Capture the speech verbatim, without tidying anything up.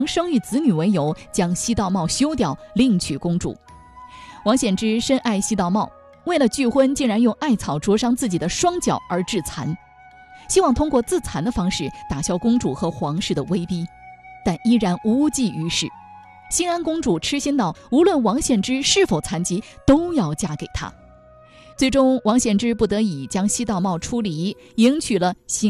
生育子女为由，将西道茂休掉，另娶公主。王献之深爱西道茂，为了拒婚，竟然用艾草灼伤自己的双脚而致残，希望通过自残的方式打消公主和皇室的威逼，但依然无济于事。新安公主痴心到无论王献之是否残疾，都要嫁给他。最终，王献之不得已将西道茂出离，迎娶了新